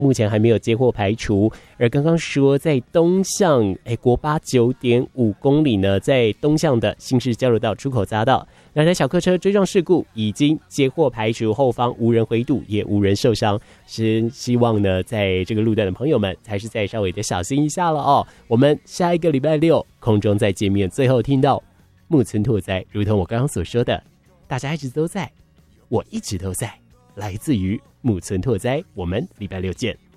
目前还没有接获排除。而刚刚说在东向国八 9.5 公里呢，在东向的新市交流道出口匝道，两台小客车追撞事故已经接获排除，后方无人回堵，也无人受伤。是希望呢，在这个路段的朋友们还是再稍微的小心一下了哦。我们下一个礼拜六空中再见面。最后听到木村拓哉，如同我刚刚所说的，大家一直都在，我一直都在，来自于木村拓哉。我们礼拜六见。